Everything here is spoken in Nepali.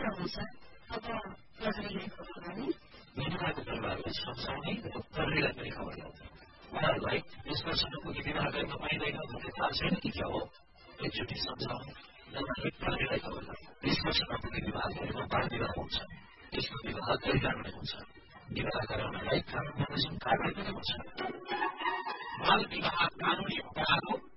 विधवाको परिवारलाई सम्झाउने र प्रहरीलाई पनि खबर ल्याउने उहाँहरूलाई यस वर्षमा पुगी विवाह गर्न पाइँदैन भन्ने थाहा छैन कि क्या हो एकचोटि सम्झाउने र उहाँले प्रहरीलाई खबर ल्याउने यस वर्षमा पुगी विवाहहरूमा बाल विवाह हुन्छ यस्तो विवाह गैरकानूनी हुन्छ विवाह गराउनलाई कानून बमोजिम कारवाही पनि हुन्छ बाल विवाह कानूनी अपराध हो